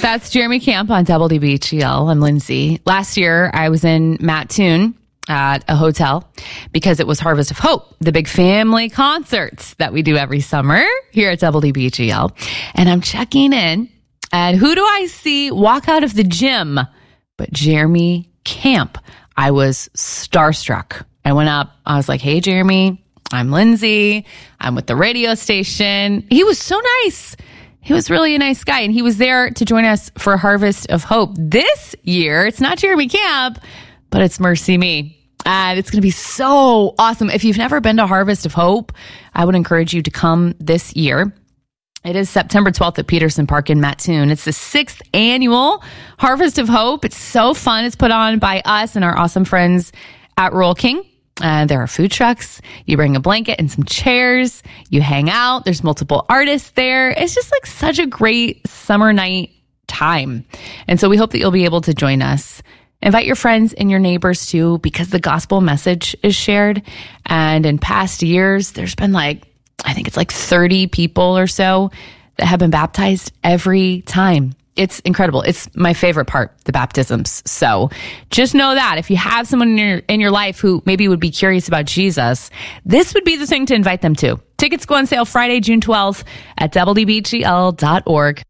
That's Jeremy Camp on WBGL. I'm Lindsay. Last year, I was in Mattoon at a hotel because it was Harvest of Hope, the big family concerts that we do every summer here at WBGL. And I'm checking in, and who do I see walk out of the gym but Jeremy Camp? I was starstruck. I went up. I was like, hey, Jeremy, I'm Lindsay. I'm with the radio station. He was so nice. He was really a nice guy, and he was there to join us for Harvest of Hope. This year, it's not Jeremy Camp, but it's Mercy Me. And it's going to be so awesome. If you've never been to Harvest of Hope, I would encourage you to come this year. It is September 12th at Peterson Park in Mattoon. It's the 6th annual Harvest of Hope. It's so fun. It's put on by us and our awesome friends at Roll King. There are food trucks. You bring a blanket and some chairs. You hang out. There's multiple artists there. It's just like such a great summer night time. And so we hope that you'll be able to join us. Invite your friends and your neighbors too, because the gospel message is shared. And in past years, there's been I think it's 30 people or so that have been baptized every time. It's incredible. It's my favorite part, the baptisms. So just know that if you have someone in your life who maybe would be curious about Jesus, this would be the thing to invite them to. Tickets go on sale Friday, June 12th at WBGL.org.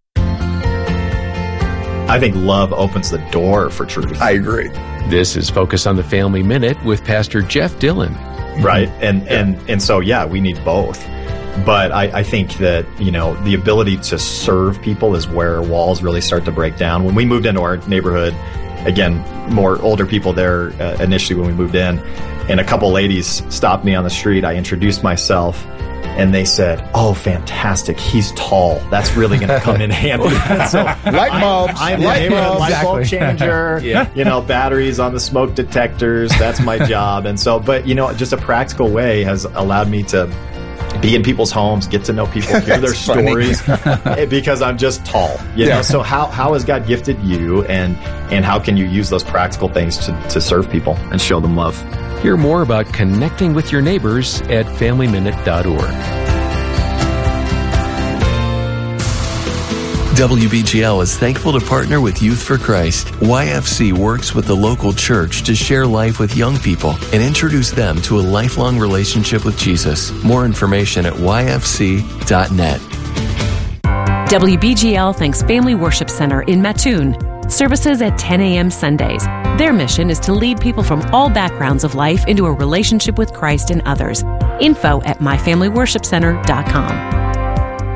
I think love opens the door for truth. I agree. This is Focus on the Family Minute with Pastor Jeff Dillon. Right. And so, yeah, we need both. But I think that, the ability to serve people is where walls really start to break down. When we moved into our neighborhood, again, more older people there initially when we moved in, and a couple ladies stopped me on the street. I introduced myself, and they said, "Oh, fantastic, he's tall. That's really going to come in handy." So light bulbs. I'm the neighborhood light bulb changer. Yeah. Batteries on the smoke detectors. That's my job. And so, but, just a practical way has allowed me to be in people's homes, get to know people, hear their stories, because I'm just tall. So how has God gifted you, and how can you use those practical things to serve people and show them love? Hear more about connecting with your neighbors at FamilyMinute.org. WBGL is thankful to partner with Youth for Christ. YFC works with the local church to share life with young people and introduce them to a lifelong relationship with Jesus. More information at yfc.net. WBGL thanks Family Worship Center in Mattoon. Services at 10 a.m. Sundays. Their mission is to lead people from all backgrounds of life into a relationship with Christ and others. Info at myfamilyworshipcenter.com.